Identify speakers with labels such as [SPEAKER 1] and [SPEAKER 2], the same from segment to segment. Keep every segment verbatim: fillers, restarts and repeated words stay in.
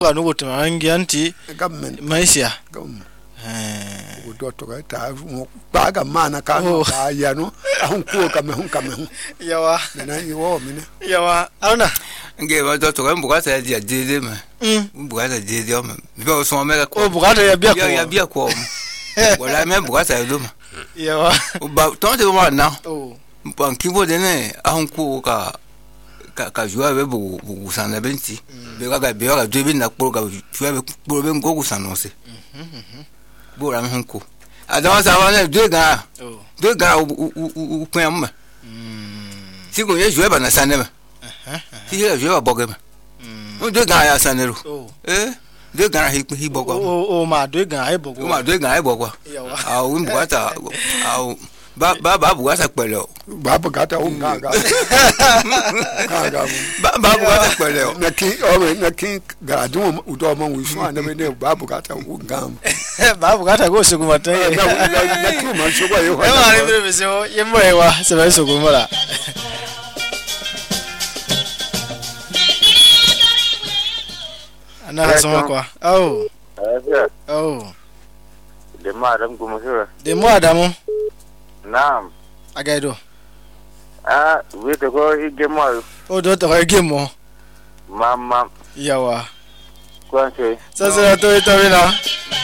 [SPEAKER 1] anu wote mangi anti
[SPEAKER 2] government
[SPEAKER 1] maisha
[SPEAKER 2] government
[SPEAKER 1] eh
[SPEAKER 2] udoto ka ta baga mana ka ta ya no ahun ko ka me hun ka me hun
[SPEAKER 1] yawa
[SPEAKER 2] na yi wo mi ne
[SPEAKER 1] yawa auna
[SPEAKER 3] nge ba doto ka mbugata ya dede ma
[SPEAKER 1] mm
[SPEAKER 3] mbugata dede o ma bi so ma
[SPEAKER 1] o bugata ya bia ko
[SPEAKER 3] ya bia ko wala me mbugata ya do ma
[SPEAKER 1] yawa
[SPEAKER 3] ba tonte ma na
[SPEAKER 1] oh
[SPEAKER 3] ban kibo de ne ahun ko ka ka ka joa be bu bu sana benti be ga be ga do bi na kpo ga joa be kpo be ngo ku sana no se mhm bo ra me ko adon sa wa ne do ga
[SPEAKER 1] oh
[SPEAKER 3] do ga u pon am mm si ko ye joa ba na sana ma si ye joa ba boga ma mm o do ga ya sana ro eh do ga hi hi boga
[SPEAKER 1] o o ma do ga hi boga
[SPEAKER 3] o ma do ga hi boga
[SPEAKER 1] yawa
[SPEAKER 3] ah o mbugata ah ba ba ba bugata pẹ̀lẹ́
[SPEAKER 2] ba bugata o nga ga ga
[SPEAKER 3] ba ba bugata pẹ̀lẹ́ o
[SPEAKER 2] na ki o na ki ga dun u do mo wi so an be ne ba bugata o nga
[SPEAKER 1] ba bugata go se kuma tan
[SPEAKER 2] na na ki ma so ba yo
[SPEAKER 1] e ma ni be se o ye mo e wa se ba so kuma la ana so kwa oh oh
[SPEAKER 4] de madam gumusura
[SPEAKER 1] de mo adamu
[SPEAKER 4] naam
[SPEAKER 1] agaido
[SPEAKER 4] ah we to go igemo
[SPEAKER 1] o do to igemo
[SPEAKER 4] mama
[SPEAKER 1] yawa
[SPEAKER 4] kwanse
[SPEAKER 1] sasa to ito bila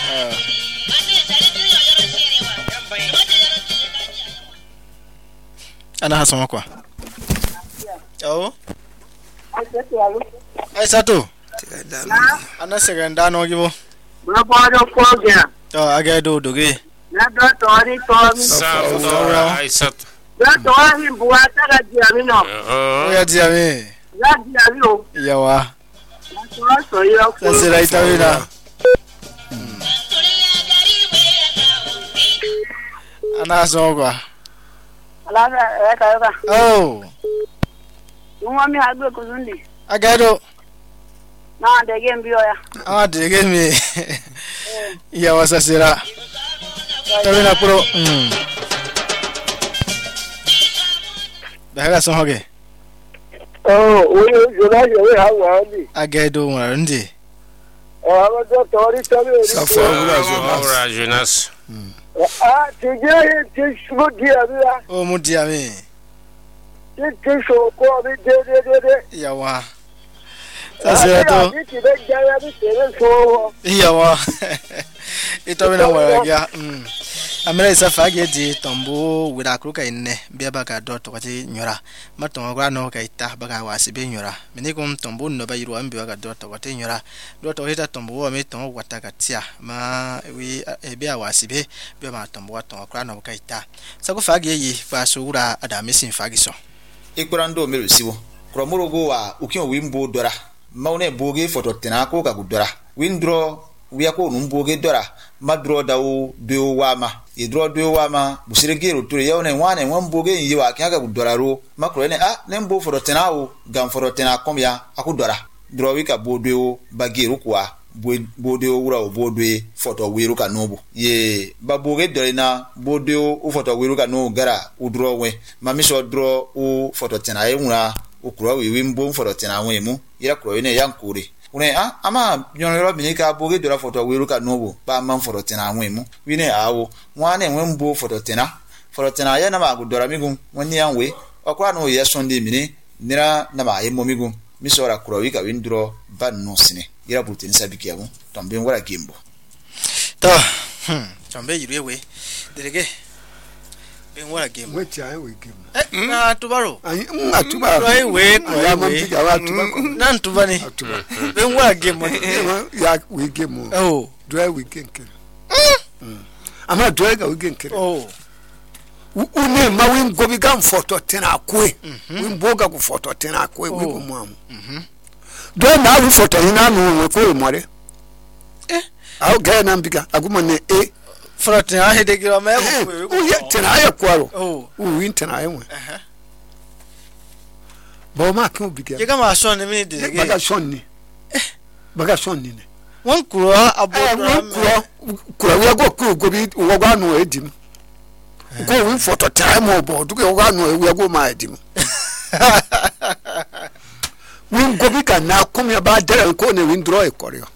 [SPEAKER 1] ana hasoma kwa oh ai sato ana seganda no gibo
[SPEAKER 5] na bodo fogya
[SPEAKER 1] to agaido doge
[SPEAKER 5] na do to ri to mi
[SPEAKER 1] Sawa
[SPEAKER 6] ai sat
[SPEAKER 5] na to hi buata ga diami no
[SPEAKER 1] o ya diami
[SPEAKER 5] na diami o
[SPEAKER 1] yawa
[SPEAKER 5] na to so yo ko
[SPEAKER 1] sasa la ito bila ana hasoma kwa
[SPEAKER 5] ala e ka ka
[SPEAKER 1] oh
[SPEAKER 5] nwa mi agbe ko zundi
[SPEAKER 1] agaido
[SPEAKER 5] na de game bio ya
[SPEAKER 1] ah de game yawa sasa Tawina pro. Mm. Daga son hoge.
[SPEAKER 5] oh we yo na yo we ha wa ni
[SPEAKER 1] Agaido won ndi.
[SPEAKER 5] o aba do to ri to mi
[SPEAKER 2] Safa
[SPEAKER 6] ora Jonas
[SPEAKER 5] ah ti je ti shugo di abia
[SPEAKER 1] O mu dia mi.
[SPEAKER 5] ti ti so ko mi de de de de
[SPEAKER 1] Yawa. Sasa to.
[SPEAKER 5] ti de ja ya bi se so
[SPEAKER 1] Yawa. Ito bina wala ya. Mm. Amira isa fage di tombo wira kruka inne bia baga dot kwati nyora. Matongo gwa no ka ita baga wasibe nyora. Minikum tombo no ba yiru ambi baga dot kwati nyora. Dot hita tombo wa mi tongo kwata katia. Ma wi ebia wasibe bia ma tombo wa tongo kwa no ka ita. Sako fage yi fa sura adamisi fage so.
[SPEAKER 7] Ikurando merisiwo. Kromurugo wa ukin wimbo dora. Maune boge foto tenako ka gudora. Windro wiya ko numboge dora madro dawo do wama e dro do wama busiregero to yawne wane won boge yi wa kanga gudoraro makro ne ah nembo foro tenao gam foro tena komya akudora dro wika bodo bagero kwa bodo wura o bodo foto wiru ka nobo ye baboge dorina bodo u foto wiru ka no gara udro we mamiso dro u foto tena e wura ukuro wi wimbo foro tena we mu ira kro ne yankure une ah ama nyonero binika boge dora foto wiru ka nobo ba man foto tena nwemu wine awo wane nwembo foto tena foto tena ya na ma gudora migum woni anwe okwa no ye sonde mini nira na ma yemo migum misora kuro wika windro ban no sine ira bultin sabiki abo tombe ngora kimbo
[SPEAKER 1] To hmm tombe yirewe derege ben wala game
[SPEAKER 2] we ti ai we game
[SPEAKER 1] eh na tubaro
[SPEAKER 2] ai na tuba
[SPEAKER 1] Ai we
[SPEAKER 2] ya man ti ga wa tuba ko
[SPEAKER 1] nan tubani ben wala game
[SPEAKER 2] ya we game
[SPEAKER 1] oh
[SPEAKER 2] do I we game mm ama do I ga we game
[SPEAKER 1] oh
[SPEAKER 2] une ma win go bi gam photo tena kwe win boga ku photo tena kwe we ko mu mhm do na ru photo ina no ko mo re
[SPEAKER 1] eh
[SPEAKER 2] au ga na mbika aguma ne e
[SPEAKER 1] Frotting I had to get a man.
[SPEAKER 2] Oh, yeah, tenaya quarrel.
[SPEAKER 1] Oh,
[SPEAKER 2] win tenaya. Boma can be
[SPEAKER 1] you come out son a minute.
[SPEAKER 2] Baga Sonny. Baga Sonny.
[SPEAKER 1] One crow about
[SPEAKER 2] one crow. We go cool, go be Wagano Edim. Go in for the time or board to go on, we go my edim. win gobi ka na kum ya ba dere ko ne win draw e koryo